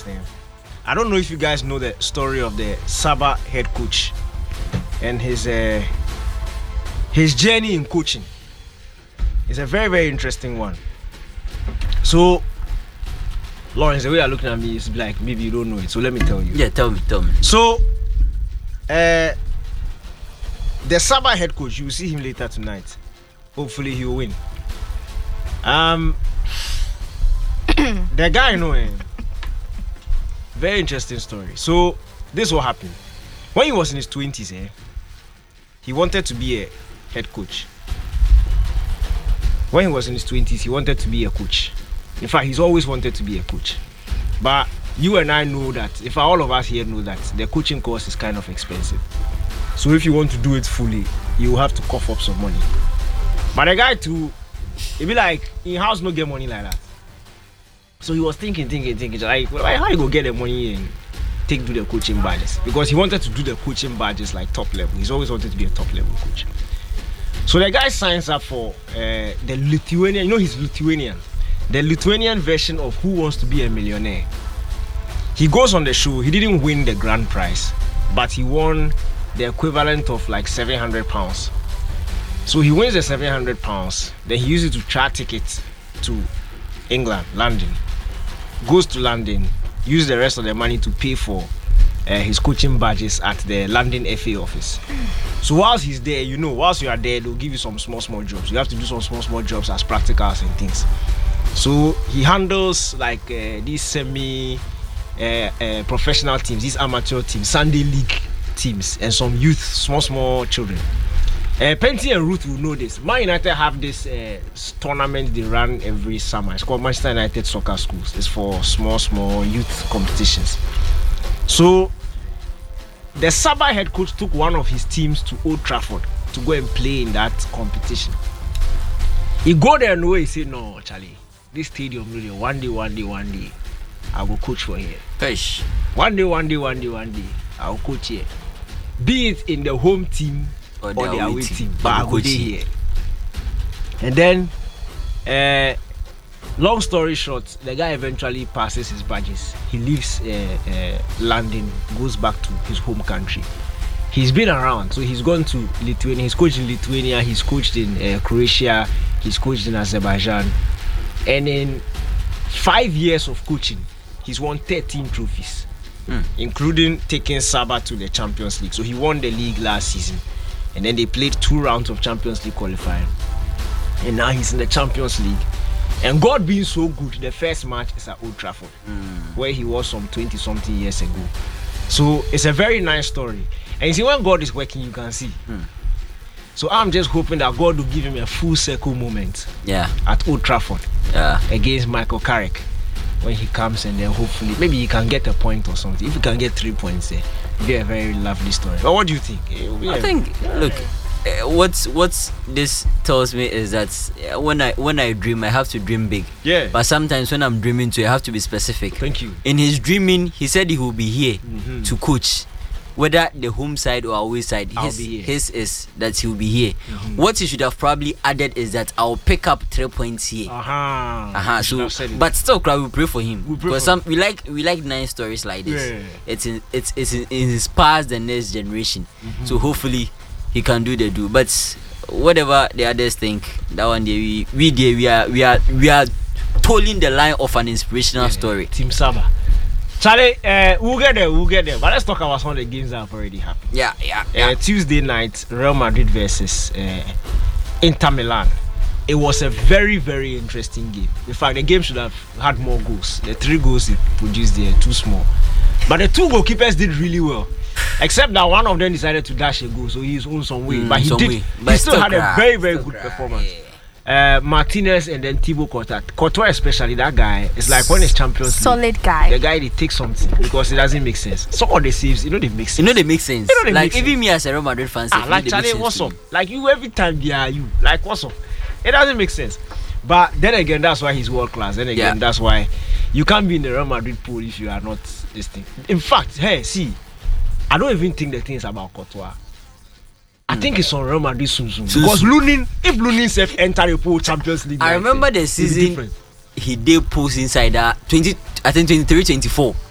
I don't know if you guys know the story of the Sabah head coach and his journey in coaching. It's a very, very interesting one. So, Lawrence, the way you're looking at me is like maybe you don't know it. So let me tell you. Yeah, tell me. So, the Sabah head coach, you will see him later tonight. Hopefully, he will win. The guy, very interesting story. So, this is what happened. When he was in his 20s, he wanted to be a head coach. When he was in his 20s, he wanted to be a coach. In fact, he's always wanted to be a coach. But you and I know that, if all of us here know that, the coaching course is kind of expensive. So if you want to do it fully, you will have to cough up some money. But the guy too, it be like, in house no get money like that. So he was thinking, like how you go get the money and do the coaching badges? Because he wanted to do the coaching badges like top level. He's always wanted to be a top level coach. So the guy signs up for the Lithuanian, he's Lithuanian. The Lithuanian version of Who Wants to Be a Millionaire. He goes on the show. He didn't win the grand prize, but he won the equivalent of like £700. So he wins the £700. Then he uses it to try tickets to England, London. Goes to London, uses the rest of the money to pay for his coaching badges at the London FA office. So whilst he's there, whilst you are there, they'll give you some small jobs. You have to do some small jobs as practicals and things. So he handles like these semi-professional teams, these amateur teams, Sunday league teams, and some youth, small children. Penty and Ruth will know this. Man United have this tournament they run every summer. It's called Manchester United Soccer Schools. It's for small youth competitions. So the Sabah head coach took one of his teams to Old Trafford to go and play in that competition. He go there and he said, no, Charlie, this stadium, one day, I will coach for here. Fish. One day, I will coach here. Be it in the home team or the away team, but I will be here. And then, long story short, the guy eventually passes his badges. He leaves London, goes back to his home country. He's been around, so he's gone to Lithuania. He's coached in Lithuania, he's coached in Croatia, he's coached in Azerbaijan. And in 5 years of coaching, he's won 13 trophies, including taking Sabah to the Champions League. So he won the league last season. And then they played 2 rounds of Champions League qualifying. And now he's in the Champions League. And God being so good, the first match is at Old Trafford, where he was some 20-something years ago. So it's a very nice story. And you see, when God is working, you can see. So I'm just hoping that God will give him a full circle moment at Old Trafford against Michael Carrick when he comes, and then hopefully maybe he can get a point or something. If he can get 3 points, it'll be a very lovely story. But what do you think? I think, look, what's this tells me is that when I dream, I have to dream big. Yeah. But sometimes when I'm dreaming too, I have to be specific. Thank you. In his dreaming, he said he will be here to coach, whether the home side or away side. His is that he will be here. What he should have probably added is that I'll pick up 3 points here. So, but still, we pray for him because we like nice stories like this. Yeah. It's in inspires the next generation. So hopefully he can do the do. But whatever the others think, that one day we are tolling the line of an inspirational story. Team Sabah. Charlie, we'll get there. But let's talk about some of the games that have already happened. Yeah. Tuesday night, Real Madrid versus Inter Milan. It was a very, very interesting game. In fact, the game should have had more goals. The 3 goals it produced there, too small. But the 2 goalkeepers did really well. Except that one of them decided to dash a goal, so he's on some way. But he still had a very, very good performance. Yeah. Martinez and then Thibaut Courtois especially, that guy is like when it's Champions League, solid guy. The guy, they take something because it doesn't make sense. Some of the saves, they make sense. They make sense. Like even me as a Real Madrid fan, like Charlie, what's up? Like you every time they are you. Like what's up? It doesn't make sense. But then again, that's why he's world class. Then again, that's why you can't be in the Real Madrid pool if you are not this thing. In fact, hey, see, I don't even think the thing is about Courtois. I think it's on Real Madrid soon. Because if Lunin self enter the pool Champions League, I remember the season he did post inside that 23-24.